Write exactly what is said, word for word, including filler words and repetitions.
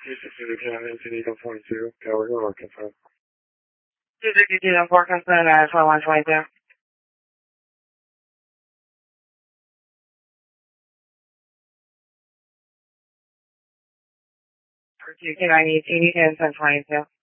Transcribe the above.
two sixty-two Cannon, Eagle twenty-two, Gallagher, Arkansas. two sixty-two in Parkinson at twenty-one twenty-two. two ninety, eighty, ten, twenty-two.